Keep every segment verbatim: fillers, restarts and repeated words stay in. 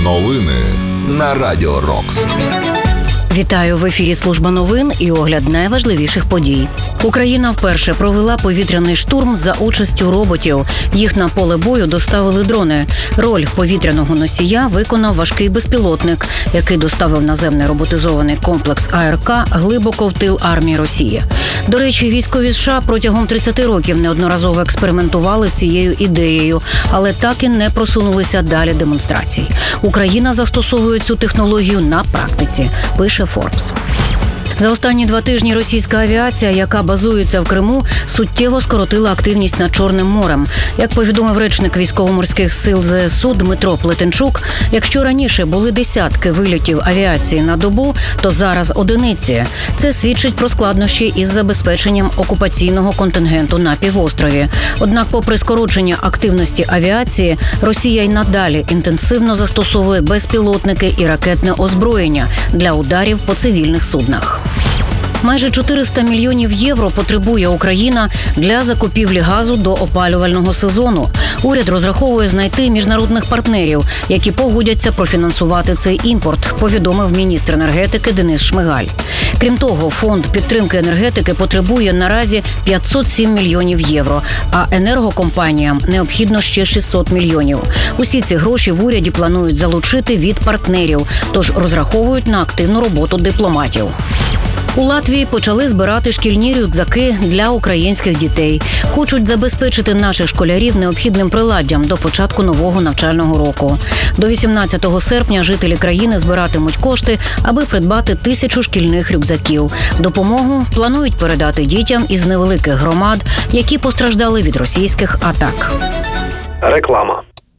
Новини на Радіо Рокс. Вітаю, в ефірі служба новин і огляд найважливіших подій. Україна вперше провела повітряний штурм за участю роботів. Їх на поле бою доставили дрони. Роль повітряного носія виконав важкий безпілотник, який доставив наземний роботизований комплекс А Р К глибоко в тил армії Росії. До речі, військові США протягом тридцяти років неодноразово експериментували з цією ідеєю, але так і не просунулися далі демонстрацій. Україна застосовує цю технологію на практиці, пише Forbes. За останні два тижні російська авіація, яка базується в Криму, суттєво скоротила активність над Чорним морем. Як повідомив речник військово-морських сил З С У Дмитро Плетенчук, якщо раніше були десятки вильотів авіації на добу, то зараз одиниці. Це свідчить про складнощі із забезпеченням окупаційного контингенту на півострові. Однак, попри скорочення активності авіації, Росія й надалі інтенсивно застосовує безпілотники і ракетне озброєння для ударів по цивільних суднах. Майже чотириста мільйонів євро потребує Україна для закупівлі газу до опалювального сезону. Уряд розраховує знайти міжнародних партнерів, які погодяться профінансувати цей імпорт, повідомив міністр енергетики Денис Шмигаль. Крім того, фонд підтримки енергетики потребує наразі п'ятсот сім мільйонів євро, а енергокомпаніям необхідно ще шістсот мільйонів. Усі ці гроші в уряді планують залучити від партнерів, тож розраховують на активну роботу дипломатів. У Латвії почали збирати шкільні рюкзаки для українських дітей. Хочуть забезпечити наших школярів необхідним приладдям до початку нового навчального року. До вісімнадцятого серпня жителі країни збиратимуть кошти, аби придбати тисячу шкільних рюкзаків. Допомогу планують передати дітям із невеликих громад, які постраждали від російських атак. Реклама.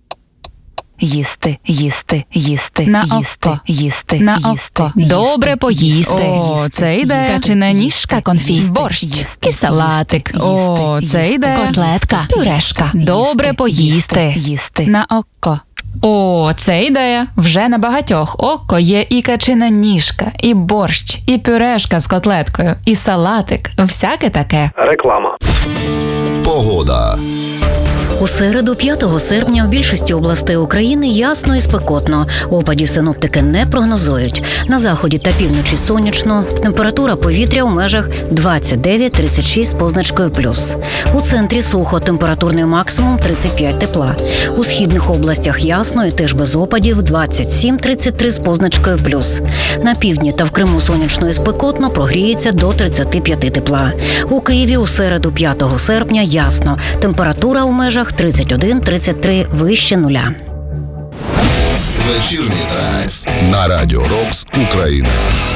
Їсти, їсти, їсти, на їсти, око. їсти, на їсти, око. їсти, Добре поїсти. О, їсти, це йде. їсти, Качина ніжка, конфі, борщ їсти, і салатик. їсти, О, їсти, це їсти, йде. Котлетка, пюрешка. їсти, Добре поїсти. їсти, їсти. На око. О, це ідея. Вже на багатьох око є і качина ніжка, і борщ, і пюрешка з котлеткою, і салатик. Всяке таке. Реклама. Погода. У середу, п'ятого серпня, в більшості областей України ясно і спекотно. Опадів синоптики не прогнозують. На заході та півночі сонячно. Температура повітря у межах двадцять дев'ять - тридцять шість з позначкою плюс. У центрі сухо, температурний максимум тридцять п'ять тепла. У східних областях ясно і теж без опадів двадцять сім - тридцять три з позначкою плюс. На півдні та в Криму сонячно і спекотно, прогріється до тридцять п'ять тепла. У Києві у середу, п'ятого серпня, ясно. Температура у межах тридцять один - тридцять три вище нуля. Вечірній драйв на Радіо Рокс Україна.